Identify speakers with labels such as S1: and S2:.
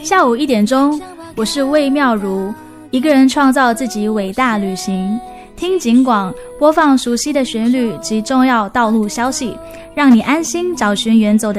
S1: 下午1点钟，我是魏妙如，一个人创造自己伟大旅行。听警广，播放熟悉的旋律及重要道路消息，让你安心找寻远走的